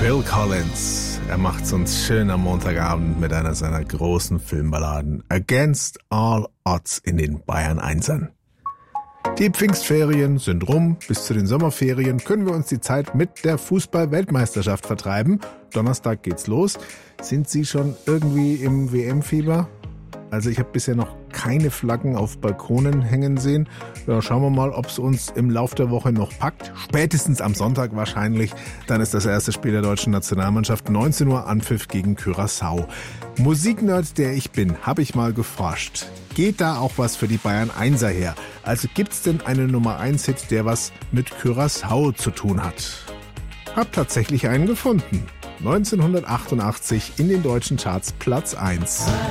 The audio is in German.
Phil Collins. Er macht's uns schön am Montagabend mit einer seiner großen Filmballaden Against All Odds in den Bayern 1ern. Die Pfingstferien sind rum. Bis zu den Sommerferien können wir uns die Zeit mit der Fußball-Weltmeisterschaft vertreiben. Donnerstag geht's los. Sind Sie schon irgendwie im WM-Fieber? Also ich habe bisher noch keine Flaggen auf Balkonen hängen sehen. Ja, schauen wir mal, ob es uns im Lauf der Woche noch packt. Spätestens am Sonntag wahrscheinlich. Dann ist das erste Spiel der deutschen Nationalmannschaft. 19 Uhr Anpfiff gegen Curaçao. Musiknerd, der ich bin, habe ich mal geforscht. Geht da auch was für die Bayern 1er her? Also gibt's denn einen Nummer 1 Hit, der was mit Curaçao zu tun hat? Hab tatsächlich einen gefunden. 1988 in den deutschen Charts Platz 1.